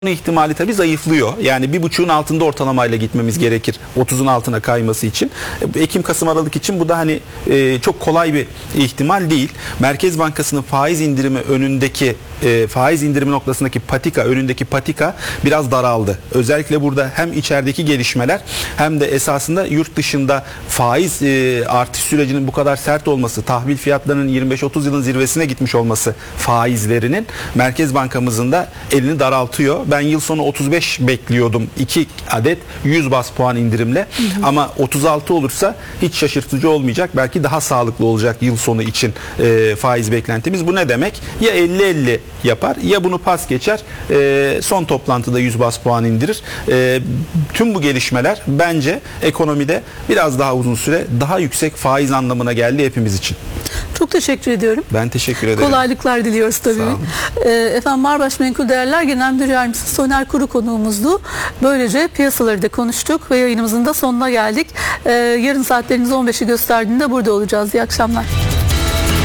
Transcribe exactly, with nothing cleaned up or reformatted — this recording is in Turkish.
ihtimali tabii zayıflıyor. Yani bir buçuğun altında ortalamayla gitmemiz gerekir otuzun altına kayması için. Ekim, Kasım, Aralık için bu da hani e, çok kolay bir ihtimal değil. Merkez Bankası'nın faiz indirimi önündeki e, faiz indirimi noktasındaki patika, önündeki patika biraz daraldı. Özellikle burada hem içerideki gelişmeler hem de esasında yurt dışında faiz e, artış sürecinin bu kadar sert olması, tahvil fiyatlarının yirmi beş otuz yılın zirvesine gitmiş olması faizlerinin Merkez Bankamızın da elini daraltıyor. Ben yıl sonu otuz beş bekliyordum. iki adet yüz bas puan indirimle. Hı hı. Ama otuz altı olursa hiç şaşırtıcı olmayacak. Belki daha sağlıklı olacak yıl sonu için e, faiz beklentimiz. Bu ne demek? Ya elli elli yapar ya bunu pas geçer. E, son toplantıda yüz bas puan indirir. E, tüm bu gelişmeler bence ekonomide biraz daha uzun süre daha yüksek faiz anlamına geldi hepimiz için. Çok teşekkür ediyorum. Ben teşekkür ederim. Kolaylıklar diliyoruz tabii. Sağ olun. E, efendim Marbaş Menkul Değerler Genel Müdür Yardımcısı Soner Kuru konuğumuzdu. Böylece piyasaları da konuştuk ve yayınımızın da sonuna geldik. E, yarın saatleriniz on beşi gösterdiğinde burada olacağız. İyi akşamlar.